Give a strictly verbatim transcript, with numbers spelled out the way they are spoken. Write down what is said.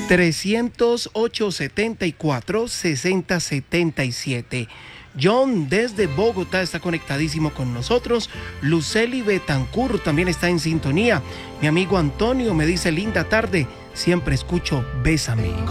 trescientos ocho, setenta y cuatro, sesenta setenta y siete. John desde Bogotá está conectadísimo con nosotros. Luceli Betancur también está en sintonía. Mi amigo Antonio me dice linda tarde, siempre escucho Bésame.